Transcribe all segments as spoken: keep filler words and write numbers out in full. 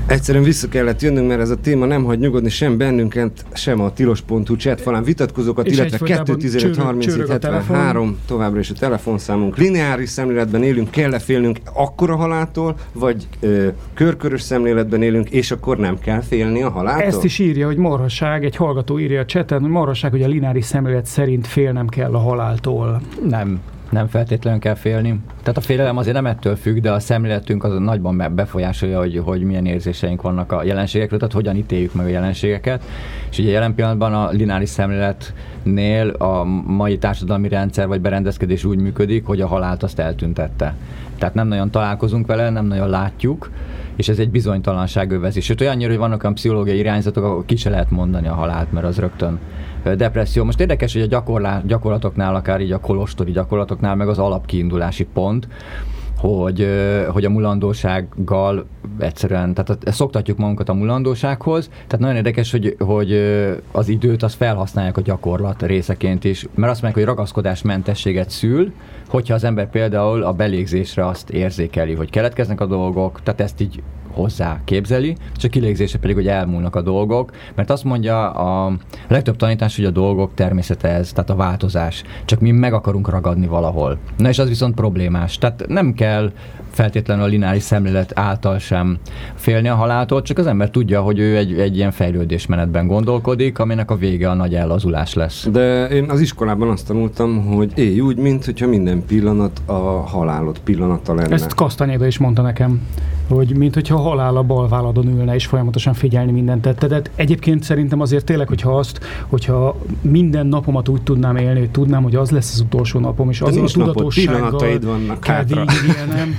Egyszerűen vissza kellett jönnünk, mert ez a téma nem hagy nyugodni sem bennünket, sem a tilos pont hu chat falán vitatkozókat, és illetve kettő tizenöt harminc hetvenhárom továbbra is a telefonszámunk. Lineáris szemléletben élünk, kell-e félnünk akkora haláltól, vagy ö, körkörös szemléletben élünk, és akkor nem kell félni a haláltól? Ezt is írja, hogy marhaság, egy hallgató írja a chaten, hogy marhaság, hogy a lineáris szemlélet szerint félnem kell a haláltól. Nem. Nem feltétlenül kell félni. Tehát a félelem azért nem ettől függ, de a szemléletünk az nagyban befolyásolja, hogy, hogy milyen érzéseink vannak a jelenségekről, tehát hogyan ítéljük meg a jelenségeket. És ugye jelen pillanatban a lineáris szemléletnél a mai társadalmi rendszer vagy berendezkedés úgy működik, hogy a halált azt eltüntette. Tehát nem nagyon találkozunk vele, nem nagyon látjuk, és ez egy bizonytalanság övezi. Sőt, olyannyira, hogy vannak olyan pszichológiai irányzatok, ahol ki se lehet mondani a halált, mert az rögtön depresszió. Most érdekes, hogy a gyakorlá, gyakorlatoknál, akár így a kolostori gyakorlatoknál, meg az alapkiindulási pont, hogy, hogy a mulandósággal egyszerűen, tehát szoktatjuk magunkat a mulandósághoz, tehát nagyon érdekes, hogy, hogy az időt azt felhasználják a gyakorlat részeként is, mert azt mondják, hogy ragaszkodásmentességet szül, hogyha az ember például a belégzésre azt érzékeli, hogy keletkeznek a dolgok, tehát ezt így hozzá képzeli, és a kilégzése pedig, hogy elmúlnak a dolgok, mert azt mondja a legtöbb tanítás, hogy a dolgok természete ez, tehát a változás, csak mi meg akarunk ragadni valahol. Na és az viszont problémás. Tehát nem kell feltétlenül a lineáris szemlélet által sem félni a haláltól, csak az ember tudja, hogy ő egy, egy ilyen fejlődésmenetben gondolkodik, aminek a vége a nagy ellazulás lesz. De én az iskolában azt tanultam, hogy élj úgy, mint hogyha minden pillanat a halálod pillanata lenne. Ezt Kasztanyéda is mondta nekem, hogy mint hogyha a halál a bal válladon ülne, és folyamatosan figyelni mindent tettedet. Egyébként szerintem azért tényleg, hogyha azt, hogyha minden napomat úgy tudnám élni, hogy tudnám, hogy az lesz az utolsó napom, és az a tudatossággal kell végigélnem.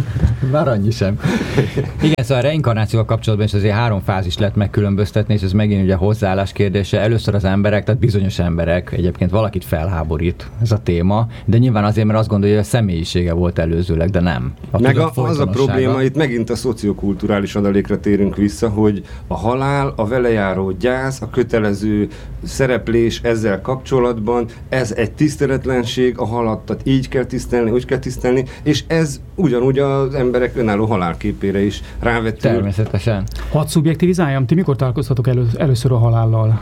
Már annyi sem. Igen, szóval a reinkarnációval kapcsolatban is azért három fázis lehet megkülönböztetni, és ez megint ugye hozzáállás kérdése. Először az emberek, tehát bizonyos emberek, egyébként valakit felháborít ez a téma, de nyilván azért, mert azt gondolja, hogy a személyisége volt előzőleg, de nem. A Meg a, az a probléma, itt megint a szociokulturális adalékra térünk vissza, hogy a halál, a vele járó gyász, a kötelező szereplés ezzel kapcsolatban, ez egy tiszteletlenség, a halattat így kell tisztelni, úgy kell tisztelni, és ez ugyanúgy az emberek önálló halálképére is rávetül. Természetesen. Hadd szubjektivizáljam, ti mikor találkoztatok elő, először a halállal?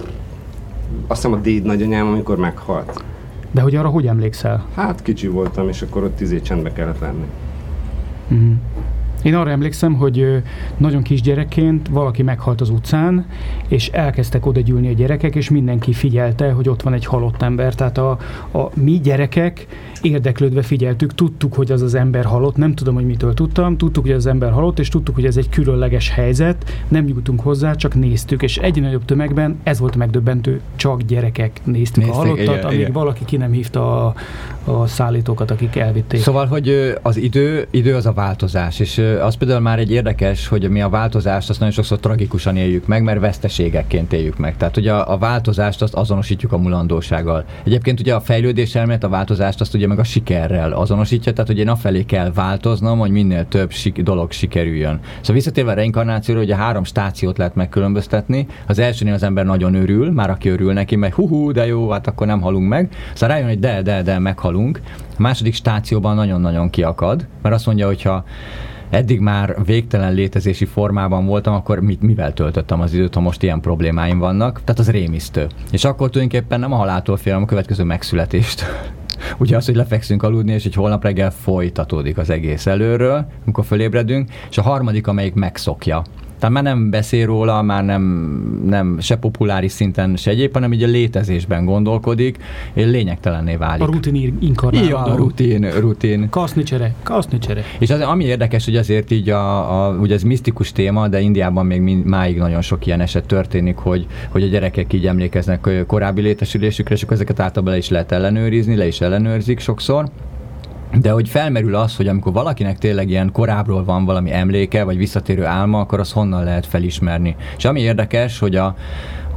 Azt hiszem a déd nagyanyám, amikor meghalt. De hogy arra hogy emlékszel? Hát kicsi voltam, és akkor ott tizé csendbe kellett lenni. Mm. Én arra emlékszem, hogy nagyon kisgyerekként valaki meghalt az utcán, és elkezdtek oda gyűlni a gyerekek, és mindenki figyelte, hogy ott van egy halott ember. Tehát a, a mi gyerekek érdeklődve figyeltük, tudtuk, hogy az az ember halott, nem tudom, hogy mitől tudtam, tudtuk, hogy az ember halott, és tudtuk, hogy ez egy különleges helyzet, nem nyújtunk hozzá, csak néztük, és egyre nagyobb tömegben ez volt megdöbbentő, csak gyerekek néztük Nézték, a halottat, igen, amíg igen. valaki ki nem hívta a, a szállítókat, akik elvitték. Szóval, hogy az idő, idő az a változás, és az például már egy érdekes, hogy mi a változást azt nagyon sokszor tragikusan éljük meg, mert veszteségekként éljük meg. Tehát ugye a, a változást azt azonosítjuk a mulandósággal. Egyébként ugye a fejlődés elmélet a változást azt ugye meg a sikerrel azonosítja, tehát hogy én afelé kell változnom, hogy minél több sik- dolog sikerüljön. Szóval visszatérve a reinkarnációra, ugye három stációt lehet megkülönböztetni. Az elsőnél az ember nagyon örül, már aki örül neki, meg hú, de jó, hát akkor nem halunk meg. Szóval rájön, hogy de, de, de meghalunk. A második stációban nagyon-nagyon kiakad, mert azt mondja, hogyha eddig már végtelen létezési formában voltam, akkor mit, mivel töltöttem az időt, ha most ilyen problémáim vannak. Tehát az rémisztő. És akkor tulajdonképpen nem a haláltól félem, a következő megszületést. Ugye az, hogy lefekszünk aludni, és egy holnap reggel folytatódik az egész előről, amikor fölébredünk, és a harmadik, amelyik megszokja. Tehát már nem beszél róla, már nem, nem se populáris szinten, se egyéb, hanem így a létezésben gondolkodik, és lényegtelenné válik. A rutin inkarnáló. Igen, a rutin, rutin. Kasznicsere, kasznicsere. És az, ami érdekes, hogy azért így a, a ugye ez misztikus téma, de Indiában még mind, máig nagyon sok ilyen eset történik, hogy, hogy a gyerekek így emlékeznek korábbi létesülésükre, és akkor ezeket általában le is lehet ellenőrizni, le is ellenőrzik sokszor. De hogy felmerül az, hogy amikor valakinek tényleg ilyen korábbról van valami emléke, vagy visszatérő álma, akkor az honnan lehet felismerni. És ami érdekes, hogy a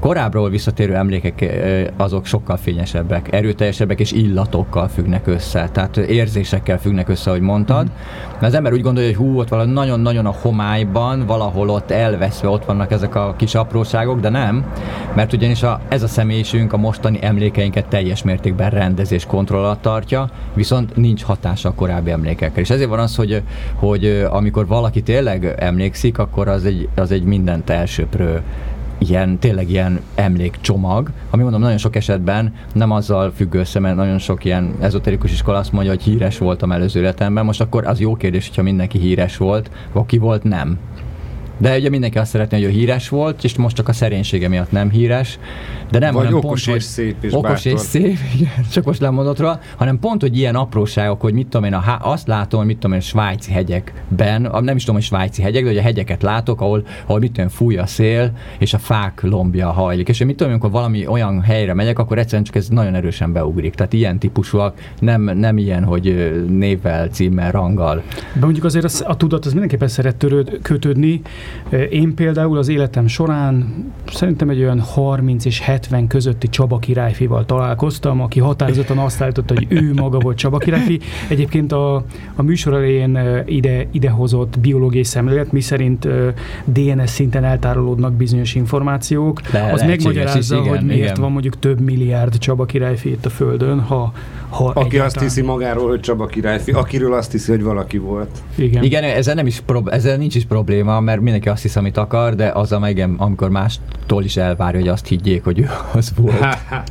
korábbról visszatérő emlékek azok sokkal fényesebbek, erőteljesebbek és illatokkal függnek össze, tehát érzésekkel függnek össze, ahogy mondtad. Mert az ember úgy gondolja, hogy hú, ott valami nagyon-nagyon a homályban, valahol ott elveszve ott vannak ezek a kis apróságok, de nem, mert ugyanis a, ez a személyiségünk a mostani emlékeinket teljes mértékben rendezés kontroll alatt tartja, viszont nincs hatása a korábbi emlékekkel. És ezért van az, hogy, hogy amikor valaki tényleg emlékszik, akkor az egy, az egy mindent elsöprő ilyen, tényleg ilyen emlékcsomag, ami mondom nagyon sok esetben nem azzal függ össze, mert nagyon sok ilyen ezoterikus iskola azt mondja, hogy híres voltam előző életemben, most akkor az jó kérdés, hogyha mindenki híres volt, aki volt nem. De ugye mindenki azt szeretné, hogy ő híres volt, és most csak a szerénysége miatt nem híres. De nem, vagy hanem okos pont, és szép és okos bátor. és szép, igen, csak most lemondott róla, hanem pont, hogy ilyen apróságok, hogy mit tudom én, a, azt látom, hogy mit tudom én, a svájci hegyekben, nem is tudom, hogy svájci hegyek, de hogy a hegyeket látok, ahol, ahol mit tudom, fúj a szél, és a fák lombja hajlik. És én mit tudom, amikor valami olyan helyre megyek, akkor egyszerűen csak ez nagyon erősen beugrik. Tehát ilyen típusúak, nem, nem ilyen, hogy névvel, címmel, ranggal. De mondjuk azért az, a tudat az mindenképpen szeret törőd, kötődni. Én például az életem során szerintem egy olyan harminc és hetven közötti Csaba királyfival találkoztam, aki határozottan azt állította, hogy ő maga volt Csaba királyfi. Egyébként a, a műsor elején ide, idehozott biológiai szemlélet, miszerint dé en es szinten eltárolódnak bizonyos információk, Le, az megmagyarázza, is, igen, hogy miért igen. van mondjuk több milliárd Csaba királyfi itt a Földön, ha, ha Aki egyáltalán... azt hiszi magáról, hogy Csaba királyfi, akiről azt hiszi, hogy valaki volt. Igen, igen ezzel, nem is prob- ezzel nincs is probléma, mert mindenki azt hisz, amit akar, de az a megem, amikor mástól is elvárja, hogy azt higgyék, hogy ő az volt.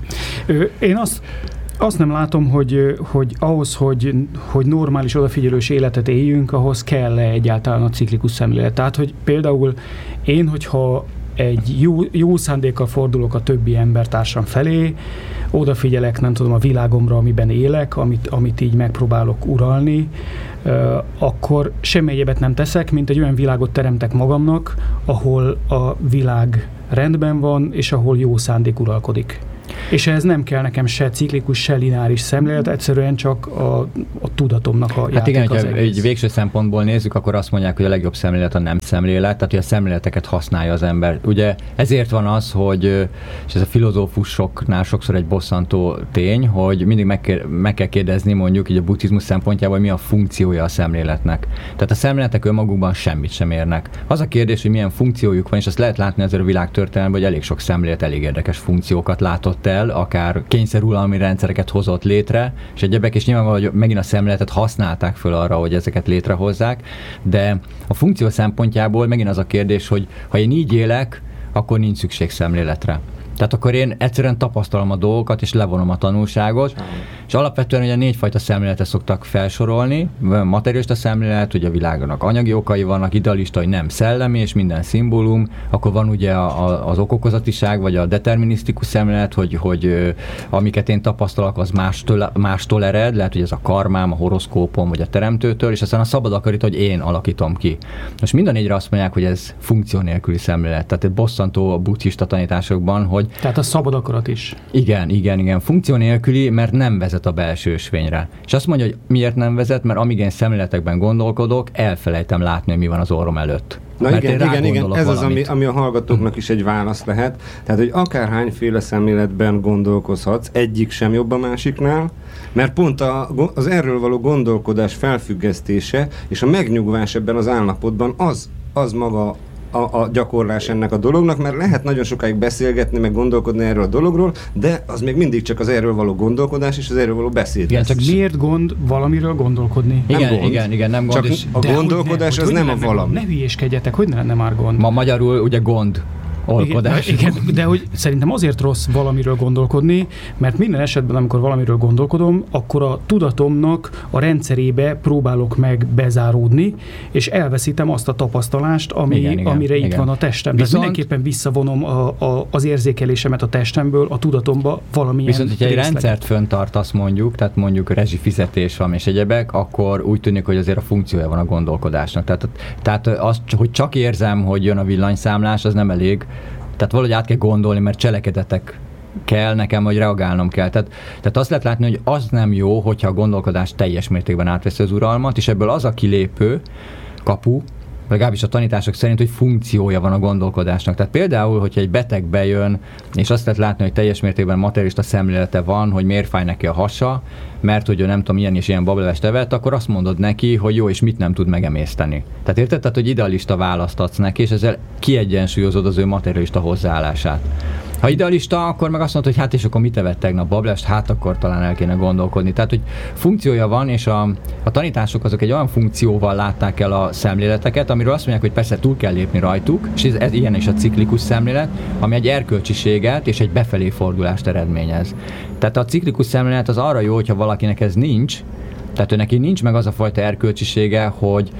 Én azt, azt nem látom, hogy, hogy ahhoz, hogy, hogy normális, odafigyelős életet éljünk, ahhoz kell egyáltalán a ciklikus szemlélet. Tehát, hogy például én, hogyha egy jó, jó szándékkal fordulok a többi embertársam felé, odafigyelek, nem tudom, a világomra, amiben élek, amit, amit így megpróbálok uralni, uh, akkor semmi egyebet nem teszek, mint egy olyan világot teremtek magamnak, ahol a világ rendben van, és ahol jó szándék uralkodik. És ehhez nem kell nekem se ciklikus, se lineáris szemlélet, egyszerűen csak a, a tudatomnak a játék. Hát igen, az hogyha egy végső szempontból nézzük, akkor azt mondják, hogy a legjobb szemlélet a nem szemlélet, tehát hogy a szemléleteket használja az ember. Ugye ezért van az, hogy, és ez a filozófusoknál sokszor egy bosszantó tény, hogy mindig meg kell, meg kell kérdezni mondjuk így a buddhizmus szempontjából, hogy mi a funkciója a szemléletnek. Tehát a szemléletek önmagukban semmit sem érnek. Az a kérdés, hogy milyen funkciójuk van, és azt lehet látni azért a világtörténelemben, hogy elég sok szemlélet elég érdekes funkciókat látott el, akár kényszeruralmi rendszereket hozott létre, és egyebek, és nyilvánvalóan, hogy megint a szemléletet használták föl arra, hogy ezeket létrehozzák, de a funkció szempontjából megint az a kérdés, hogy ha én így élek, akkor nincs szükség szemléletre. Tehát akkor én egyszerűen tapasztalom a dolgokat, és levonom a tanulságot, és alapvetően ugye négyfajta szemléletet szoktak felsorolni, materialista szemlélet, ugye a világnak anyagi okai vannak, idealista, hogy nem szellemi, és minden szimbólum, akkor van ugye a, a, az okokozatiság, vagy a determinisztikus szemlélet, hogy, hogy amiket én tapasztalok, az mástól, mástól ered, lehet, hogy ez a karmám, a horoszkópom, vagy a teremtőtől, és aztán a szabad akarit, hogy én alakítom ki. Most mind a négyre azt mondják, hogy ez funkció nélküli szemlélet, tehát egy bosszantó a buddhista tanításokban, hogy tehát a szabad akarat is. Igen, igen, igen. Funkció nélküli, mert nem vezet a belső ösvényre. És azt mondja, hogy miért nem vezet, mert amíg én szemléletekben gondolkodok, elfelejtem látni, hogy mi van az orrom előtt. Na mert igen, igen, igen, ez az, ami, ami a hallgatóknak hm. is egy válasz lehet. Tehát, hogy akárhányféle szemléletben gondolkozhatsz, egyik sem jobb a másiknál, mert pont a, az erről való gondolkodás felfüggesztése és a megnyugvás ebben az állapotban az, az maga A, a gyakorlás ennek a dolognak, mert lehet nagyon sokáig beszélgetni, meg gondolkodni erről a dologról, de az még mindig csak az erről való gondolkodás és az erről való beszéd. Igen, csak miért gond valamiről gondolkodni? Igen, nem gond. igen, igen, nem gond. Csak és a gondolkodás ne, az nem ne, a valami. Ne hülyéskedjetek, hogy ne lenne már gond? Ma magyarul ugye gond. Olkodás. Igen, igen, de hogy szerintem azért rossz valamiről gondolkodni, mert minden esetben, amikor valamiről gondolkodom, akkor a tudatomnak a rendszerébe próbálok meg bezáródni, és elveszítem azt a tapasztalást, ami, igen, igen, amire igen. itt van a testem. Viszont, Tehát mindenképpen visszavonom a, a, az érzékelésemet a testemből, a tudatomba valamilyen Viszont, hogyha egy részleget. rendszert föntartasz mondjuk, tehát mondjuk rezsifizetés van és egyebek, akkor úgy tűnik, hogy azért a funkciója van a gondolkodásnak. Tehát, tehát az, hogy csak érzem, hogy jön a villanyszámlás, az nem elég. Tehát valahogy át kell gondolni, mert cselekedetek kell nekem, hogy reagálnom kell. Tehát, tehát azt lehet látni, hogy az nem jó, hogyha a gondolkodás teljes mértékben átveszi az uralmat, és ebből az a kilépő kapu, legalábbis a tanítások szerint, hogy funkciója van a gondolkodásnak. Tehát például, hogyha egy beteg bejön, és azt lehet látni, hogy teljes mértékben materialista szemlélete van, hogy miért fáj neki a hasa, mert hogy ő nem tudom, ilyen és ilyen bablevest evett, akkor azt mondod neki, hogy jó, és mit nem tud megemészteni. Tehát érted? Tehát, hogy idealista választ adsz neki, és ezzel kiegyensúlyozod az ő materialista hozzáállását. Ha idealista, akkor meg azt mondod, hogy hát és akkor mit evett tegnap bablest, hát akkor talán el kéne gondolkodni. Tehát, hogy funkciója van, és a, a tanítások azok egy olyan funkcióval látták el a szemléleteket, amiről azt mondják, hogy persze túl kell lépni rajtuk, és ez, ez ilyen is a ciklikus szemlélet, ami egy erkölcsiséget és egy befelé fordulást eredményez. Tehát a ciklikus szemlélet az arra jó, hogyha valakinek ez nincs, tehát ő neki nincs meg az a fajta erkölcsisége, hogy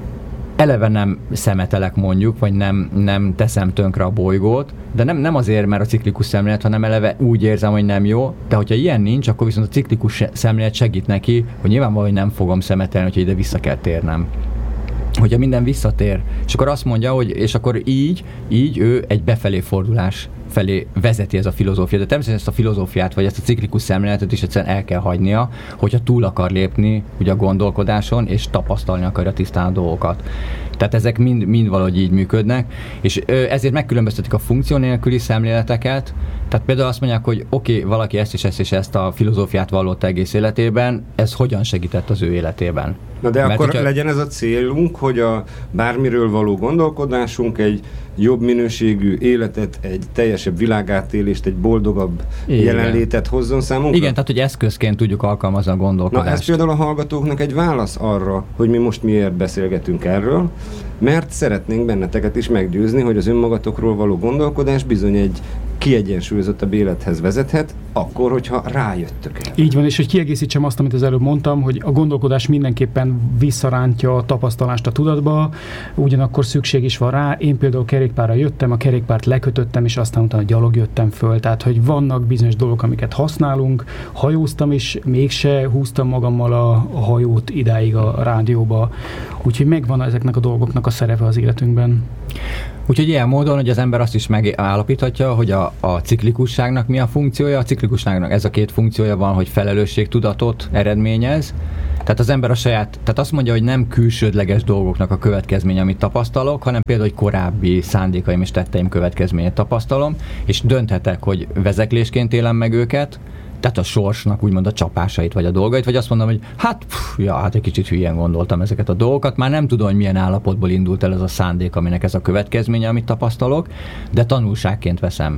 eleve nem szemetelek mondjuk, vagy nem, nem teszem tönkre a bolygót, de nem, nem azért, mert a ciklikus szemlélet, hanem eleve úgy érzem, hogy nem jó, de hogyha ilyen nincs, akkor viszont a ciklikus szemlélet segít neki, hogy nyilvánvalóan nem fogom szemetelni, hogyha ide vissza kell térnem. Hogyha minden visszatér, és akkor azt mondja, hogy és akkor így, így ő egy befelé fordulás felé vezeti ez a filozófia. De természetesen ezt a filozófiát, vagy ezt a ciklikus szemléletet is egyszerűen el kell hagynia, hogyha túl akar lépni ugye a gondolkodáson, és tapasztalni akarja tisztán a dolgokat. Tehát ezek mind, mind valahogy így működnek, és ezért megkülönböztetik a funkció nélküli szemléleteket. Tehát például azt mondják, hogy oké, okay, valaki ezt és ezt és ezt a filozófiát vallotta egész életében, ez hogyan segített az ő életében? Na de Mert akkor hogyha... legyen ez a célunk, hogy a bármiről való gondolkodásunk egy jobb minőségű életet, egy teljesebb világátélést, egy boldogabb Igen. jelenlétet hozzon számunkra? Igen, tehát hogy eszközként tudjuk alkalmazni a gondolkodást. Na ez például a hallgatóknak egy válasz arra, hogy mi most miért beszélgetünk erről, mert szeretnénk benneteket is meggyőzni, hogy az önmagatokról való gondolkodás bizony egy kiegyensúlyozottabb élethez vezethet, akkor, hogyha rájöttök el. Így van, és hogy kiegészítsem azt, amit az előbb mondtam, hogy a gondolkodás mindenképpen visszarántja a tapasztalást a tudatba, ugyanakkor szükség is van rá. Én például kerékpárra jöttem, a kerékpárt lekötöttem, és aztán utána gyalog jöttem föl. Tehát, hogy vannak bizonyos dolgok, amiket használunk. Hajóztam is, mégse húztam magammal a, a hajót idáig a rádióba. Úgyhogy megvan ezeknek a dolgoknak a szerepe az életünkben. Úgyhogy ilyen módon, hogy az ember azt is megállapíthatja, hogy a, a ciklikusságnak mi a funkciója. A ciklikusságnak ez a két funkciója van, hogy felelősségtudatot eredményez. Tehát az ember a saját, tehát azt mondja, hogy nem külsődleges dolgoknak a következménye, amit tapasztalok, hanem például, hogy korábbi szándékaim és tetteim következményét tapasztalom, és dönthetek, hogy vezeklésként élem meg őket, tehát a sorsnak úgymond a csapásait vagy a dolgait, vagy azt mondom, hogy hát, pff, ja, hát egy kicsit hülyén gondoltam ezeket a dolgokat, már nem tudom, hogy milyen állapotból indult el ez a szándék, aminek ez a következménye, amit tapasztalok, de tanulságként veszem.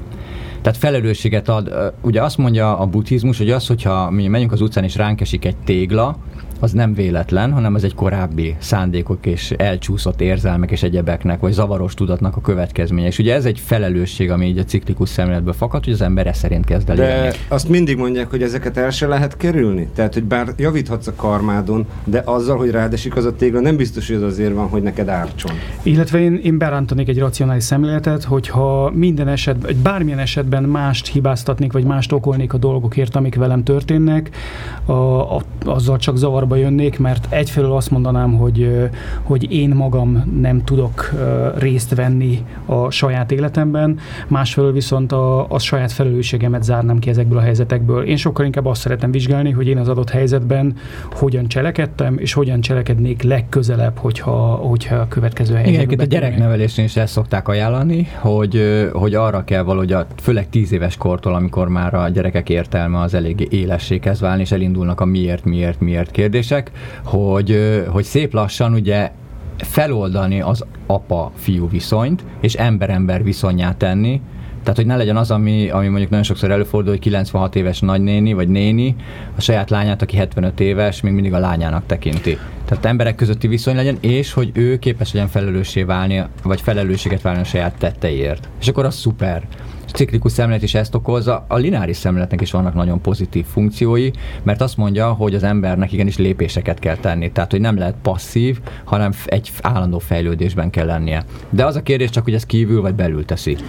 Tehát felelősséget ad. Ugye azt mondja a buddhizmus, hogy az, hogyha mi megyünk az utcán és ránk esik egy tégla, az nem véletlen, hanem ez egy korábbi szándékok és elcsúszott érzelmek és egyebeknek, vagy zavaros tudatnak a következménye. És ugye ez egy felelősség, ami így a ciklikus szemléletből fakad, hogy az ember ezt szerint kezd el élni. De azt mindig mondják, hogy ezeket el se lehet kerülni. Tehát, hogy bár javíthatsz a karmádon, de azzal, hogy rád esik az a tégla, nem biztos, hogy az azért van, hogy neked ártson. Illetve én, én berántanék egy racionális szemléletet, hogyha minden esetben, bármilyen esetben mást hibáztatnék, vagy mást okolnék a dolgokért, amik velem történnek, a, a, azzal csak zavar jönnék, mert egyfelől azt mondanám, hogy, hogy én magam nem tudok részt venni a saját életemben, másfelől viszont a, a saját felelősségemet zárnám ki ezekből a helyzetekből. Én sokkal inkább azt szeretem vizsgálni, hogy én az adott helyzetben hogyan cselekedtem, és hogyan cselekednék legközelebb, hogyha, hogyha a következő helyzetben. Igen, itt a gyereknevelésnél is ezt szokták ajánlani, hogy, hogy arra kell valahogy, a, főleg tíz éves kortól, amikor már a gyerekek értelme az eléggé élessé kezd válni, és elindulnak a miért, miért, miért kérdés, hogy, hogy szép lassan ugye feloldani az apa-fiú viszonyt, és ember-ember viszonyát tenni. Tehát, hogy ne legyen az, ami, ami mondjuk nagyon sokszor előfordul, hogy kilencvenhat éves nagynéni vagy néni a saját lányát, aki hetvenöt éves, még mindig a lányának tekinti. Tehát emberek közötti viszony legyen, és hogy ő képes legyen felelőssé válni, vagy felelősséget válni a saját tetteiért. És akkor az szuper. A ciklikus szemlélet is ezt okozza, a lineáris szemléletnek is vannak nagyon pozitív funkciói, mert azt mondja, hogy az embernek igenis lépéseket kell tenni, tehát hogy nem lehet passzív, hanem egy állandó fejlődésben kell lennie. De az a kérdés csak, hogy ez kívül vagy belül teszi.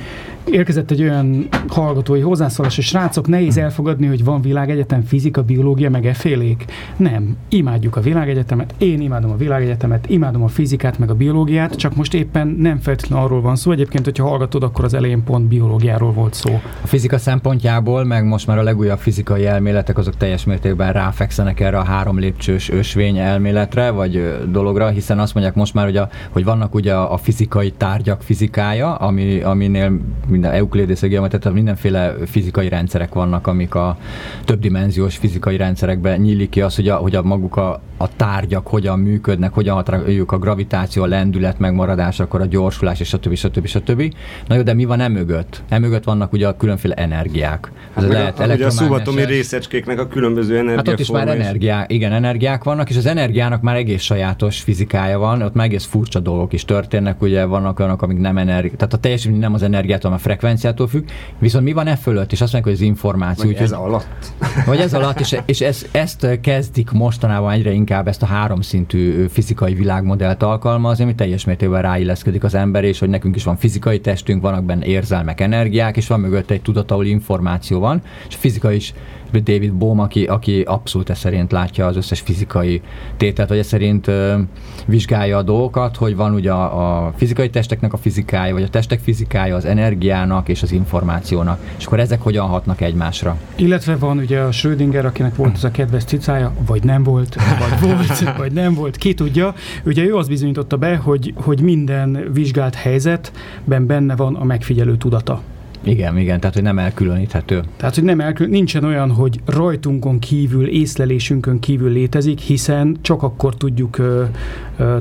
Érkezett egy olyan hallgatói hozzászólás, hogy srácok, nehéz elfogadni, hogy van világegyetem, fizika, biológia, meg effélék. Nem. Imádjuk a világegyetemet, én imádom a világegyetemet, imádom a fizikát, meg a biológiát, csak most éppen nem feltétlenül arról van szó. Egyébként, hogyha hallgatod, akkor az elején pont biológiáról volt szó. A fizika szempontjából, meg most már a legújabb fizikai elméletek, azok teljes mértékben ráfekszenek erre a három lépcsős ösvény elméletre, vagy dologra, hiszen azt mondják most már, hogy, a, hogy vannak ugye a, a fizikai tárgyak fizikája, ami, aminél minden Euklidész geometria, tehát mindenféle fizikai rendszerek vannak, amik a többdimenziós fizikai rendszerekben nyílik ki az, hogy a, hogy a maguk a, a tárgyak hogyan működnek, hogyan határoljuk a gravitáció, a lendület megmaradás, akkor a gyorsulás, és stb. stb. stb. Na jó, de mi van emögött? Emögött vannak ugye a különféle energiák. Hát lehet a, ugye a szubatomi részecskéknek a különböző energiaformái. Hát ott is már energiák, igen, energiák vannak, és az energiának már egész sajátos fizikája van, ott már egész furcsa dolgok is történnek, ugye vannak olyanok, amik nem energia, tehát a teljesítmény nem az energiától, hanem a frekvenciától függ, viszont mi van e fölött, és azt mondják, hogy az információ. Vagy ez úgy, alatt. Vagy ez alatt, és, és ez, ezt kezdik mostanában egyre inkább ezt a háromszintű fizikai világmodellt alkalmazni, ami teljes mértékben ráilleszkedik az ember, és hogy nekünk is van fizikai testünk, vannak benne érzelmek, energiák, és van mögött egy tudat, ahol információ van, és a fizika is David Bohm, aki, aki abszolút ez szerint látja az összes fizikai tételt, vagy ez szerint ö, vizsgálja a dolgokat, hogy van ugye a, a fizikai testeknek a fizikája, vagy a testek fizikája, az energiának és az információnak. És akkor ezek hogyan hatnak egymásra? Illetve van ugye a Schrödinger, akinek volt az a kedves cicája, vagy nem volt, vagy volt, vagy nem volt, ki tudja. Ugye ő azt bizonyította be, hogy, hogy minden vizsgált helyzetben benne van a megfigyelő tudata. Igen, igen, tehát hogy nem elkülöníthető. Tehát, hogy nem elkülön, nincsen olyan, hogy rajtunkon kívül, észlelésünkön kívül létezik, hiszen csak akkor tudjuk, ö, ö,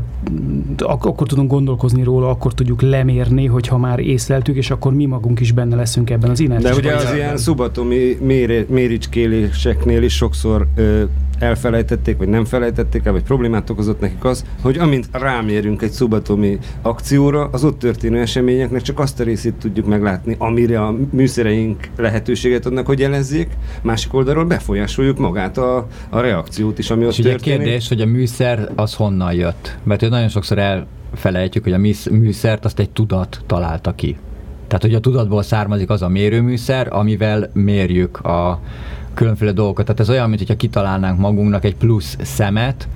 ak- akkor tudunk gondolkozni róla, akkor tudjuk lemérni, hogyha már észleltük, és akkor mi magunk is benne leszünk ebben az inerciás. De ugye az ilyen szubatomi mér- méricskéléseknél is sokszor ö, elfelejtették, vagy nem felejtették el, vagy problémát okozott nekik az, hogy amint rámérünk egy szubatomi akcióra, az ott történő eseményeknek csak azt a részét tudjuk meglátni, amire a műszereink lehetőséget adnak, hogy jelezzék, másik oldalról befolyásoljuk magát a, a reakciót is, ami ott és történik. És ugye kérdés, hogy a műszer az honnan jött? Mert nagyon sokszor elfelejtjük, hogy a műszert azt egy tudat találta ki. Tehát, hogy a tudatból származik az a mérőműszer, amivel mérjük a különféle dolgokat. Tehát ez olyan, mint hogyha kitalálnánk magunknak egy plusz szemet,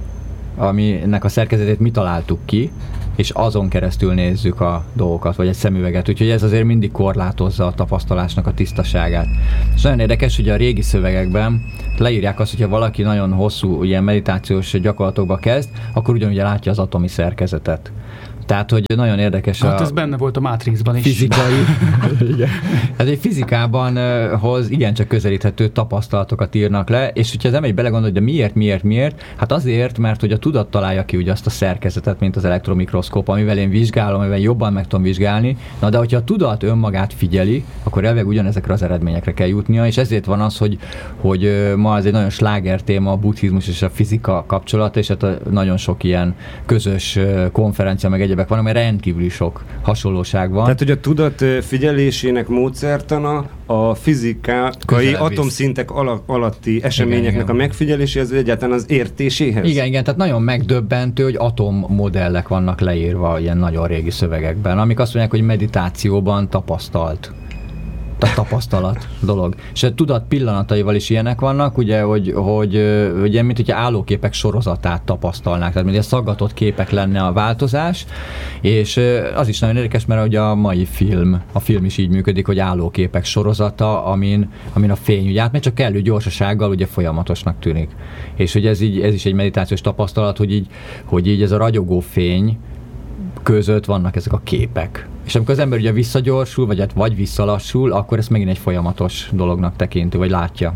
aminek a szerkezetét mi találtuk ki, és azon keresztül nézzük a dolgokat, vagy egy szemüveget. Úgyhogy ez azért mindig korlátozza a tapasztalásnak a tisztaságát. És nagyon érdekes, hogy a régi szövegekben leírják azt, hogyha valaki nagyon hosszú ilyen meditációs gyakorlatokba kezd, akkor ugyanúgy látja az atomi szerkezetet. Tehát, hogy nagyon érdekes hát a... ez benne volt a Matrixban is. Fizikai... Igen. Ez egy fizikában uh, hoz igencsak közelíthető tapasztalatokat írnak le, és hogyha az ember belegondol, hogy de miért, miért, miért? Hát azért, mert hogy a tudat találja ki ugye azt a szerkezetet, mint az elektromikroszkóp, amivel én vizsgálom, amivel jobban meg tudom vizsgálni. Na de hogyha a tudat önmagát figyeli, akkor elvileg ugyanezekre az eredményekre kell jutnia, és ezért van az, hogy, hogy uh, ma ez egy nagyon sláger téma, a buddhizmus és a fizika kapcsolata, és hát a, nagyon sok ilyen közös uh, konferencia, meg egyébként van, mert rendkívüli sok hasonlóság van. Tehát, hogy a tudat figyelésének módszertana a fizikai atomszintek ala- alatti eseményeknek igen, igen. a megfigyeléséhez, vagy egyáltalán az értéséhez? Igen, igen, tehát nagyon megdöbbentő, hogy atommodellek vannak leírva ilyen nagyon régi szövegekben, amik azt mondják, hogy meditációban tapasztalt. A tapasztalat dolog. És a tudat pillanataival is ilyenek vannak, ugye, hogy, hogy ugye, mint hogyha állóképek sorozatát tapasztalnák, tehát mint szaggatott képek lenne a változás, és az is nagyon érdekes, mert ugye a mai film, a film is így működik, hogy állóképek sorozata, amin, amin a fény ugye átmegy, csak kellő gyorsasággal ugye folyamatosnak tűnik. És ugye ez, így, ez is egy meditációs tapasztalat, hogy így, hogy így ez a ragyogó fény között vannak ezek a képek. És amikor az ember ugye visszagyorsul, vagy, hát vagy visszalassul, akkor ezt megint egy folyamatos dolognak tekinti, vagy látja.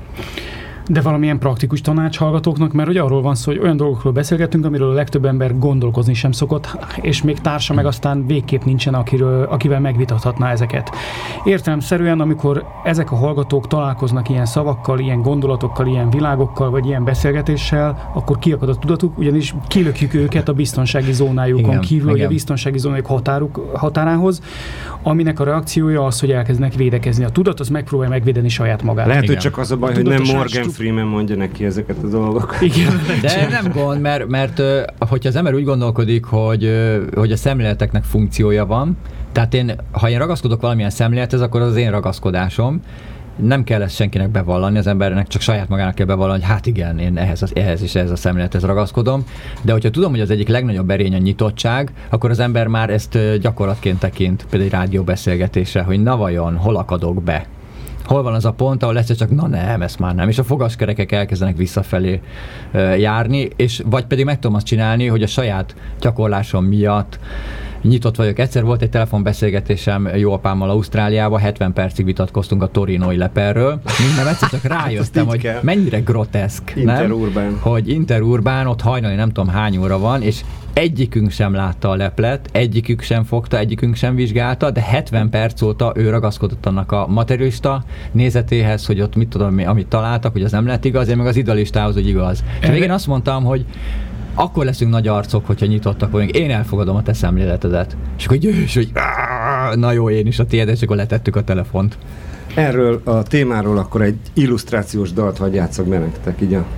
De valamilyen praktikus tanács hallgatóknak, mert ugye arról van szó, hogy olyan dolgokról beszélgetünk, amiről a legtöbb ember gondolkozni sem szokott, és még társa meg aztán végképp nincsen, akiről, akivel megvitathatná ezeket. Értelemszerűen, amikor ezek a hallgatók találkoznak ilyen szavakkal, ilyen gondolatokkal, ilyen világokkal, vagy ilyen beszélgetéssel, akkor kiakad a tudatuk, ugyanis kilökjük őket a biztonsági zónájukon igen, kívül, vagy a biztonsági zónájuk határuk, határához, aminek a reakciója az, hogy elkezdenek védekezni. A tudat az megpróbálja megvédeni saját magát. Lehet, igen. hogy csak az a baj, a hogy nem Morgan Freeman mondja neki ezeket a dolgokat. Igen. De nem gond, mert, mert hogyha az ember úgy gondolkodik, hogy, hogy a szemléleteknek funkciója van, tehát én, ha én ragaszkodok valamilyen szemlélethez, akkor az az én ragaszkodásom. Nem kell ezt senkinek bevallani, az embernek csak saját magának kell bevallani, hogy hát igen, én ehhez, az, ehhez és ehhez a szemlélethez ragaszkodom, de hogyha tudom, hogy az egyik legnagyobb erény a nyitottság, akkor az ember már ezt gyakorlatként tekint, például egy rádióbeszélgetésre, hogy na vajon, hol akadok be? Hol van az a pont, ahol egyszer csak, na nem, ezt már nem. És a fogaskerekek elkezdenek visszafelé uh, járni, és vagy pedig meg tudom azt csinálni, hogy a saját gyakorlásom miatt nyitott vagyok. Egyszer volt egy telefonbeszélgetésem jó apámmal Ausztráliában, hetven percig vitatkoztunk a torinói leperről. Minden egyszer csak rájöttem, hogy kell. Mennyire groteszk, Interurbán. Nem? Hogy interurbán, ott hajnali nem tudom hány óra van, és egyikünk sem látta a leplet, egyikük sem fogta, egyikünk sem vizsgálta, de hetven perc óta ő ragaszkodott annak a materialista nézetéhez, hogy ott mit tudom, amit találtak, hogy az nem lett igaz, én meg az idealistához, hogy igaz. És végén azt mondtam, hogy akkor leszünk nagy arcok, hogyha nyitottak vagyunk. Én elfogadom a te szemléletedet. És akkor győs, hogy na jó, én is a tiéd, és akkor letettük a telefont. Erről a témáról akkor egy illusztrációs dalt hadd játszok be nektek, így a...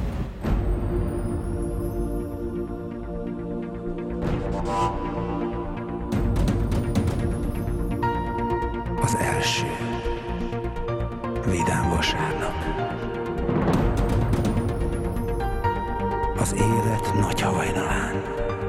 Az első vidám vasárnap. Az élet nagy hajnalán.